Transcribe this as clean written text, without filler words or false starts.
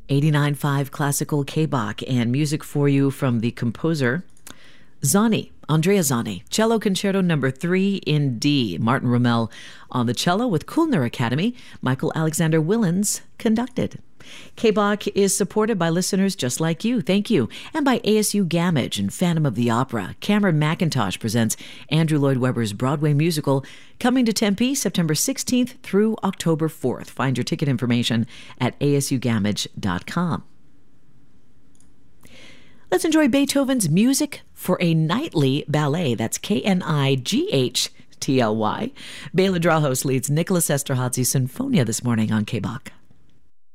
89.5 Classical K-Bach, and music for you from the composer Zani, Andrea Zani. Cello Concerto Number 3 in D. Martin Rommel on the cello with Kulner Academy. Michael Alexander Willens conducted. K-Bach is supported by listeners just like you. Thank you. And by ASU Gamage and Phantom of the Opera. Cameron McIntosh presents Andrew Lloyd Webber's Broadway musical coming to Tempe September 16th through October 4th. Find your ticket information at asugamage.com. Let's enjoy Beethoven's Music for a Nightly Ballet. That's Knightly. Bela Drahos leads Nicholas Esterhazy Sinfonia this morning on K-Bach.